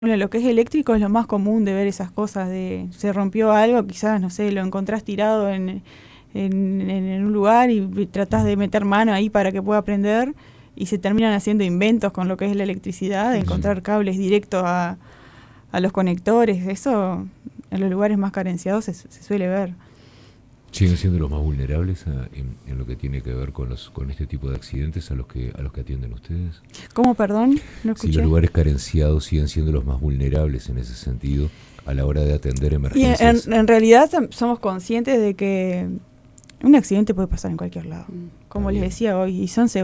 Bueno, lo que es eléctrico es lo más común de ver esas cosas de se rompió algo, quizás, no sé, lo encontrás tirado en un lugar y tratás de meter mano ahí para que pueda prender y se terminan haciendo inventos con lo que es la electricidad, de encontrar cables directos a los conectores. Eso en los lugares más carenciados se suele ver. ¿Siguen siendo los más vulnerables en lo que tiene que ver con este tipo de accidentes a los que atienden ustedes? ¿Cómo, perdón? No escuché. Si los lugares carenciados siguen siendo los más vulnerables en ese sentido a la hora de atender emergencias. Y en realidad somos conscientes de que un accidente puede pasar en cualquier lado, como les decía hoy, y son